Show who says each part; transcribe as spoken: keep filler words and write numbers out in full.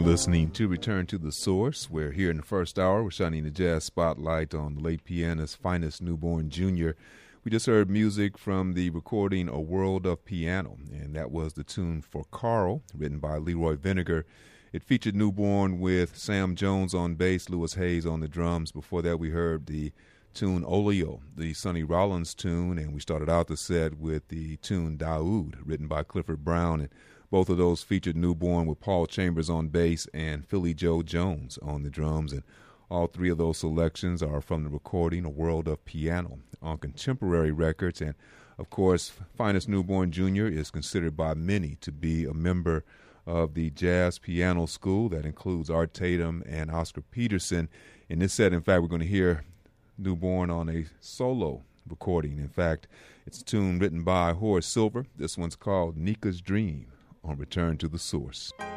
Speaker 1: listening to Return to the Source. We're here in the first hour. We're shining the jazz spotlight on the late pianist Finus Newborn Junior We just heard music from the recording A World of Piano, and that was the tune for Carl, written by Leroy Vinegar. It featured Newborn with Sam Jones on bass, Louis Hayes on the drums. Before that, we heard the tune Olio, the Sonny Rollins tune, and we started out the set with the tune Daoud, written by Clifford Brown, and both of those featured Newborn with Paul Chambers on bass and Philly Joe Jones on the drums. And all three of those selections are from the recording A World of Piano on Contemporary Records. And, of course, Finus Newborn Junior is considered by many to be a member of the Jazz Piano School. That includes Art Tatum and Oscar Peterson. In this set, in fact, we're going to hear Newborn on a solo recording. In fact, it's a tune written by Horace Silver. This one's called Nika's Dream on Return to the Source.